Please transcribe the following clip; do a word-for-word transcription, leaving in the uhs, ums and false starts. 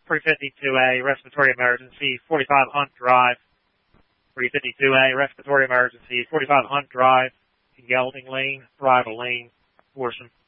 three fifty-two A, respiratory emergency, forty-five Hunt Drive. three fifty-two A, respiratory emergency, forty-five Hunt Drive, gelding lane, bridle lane, portion.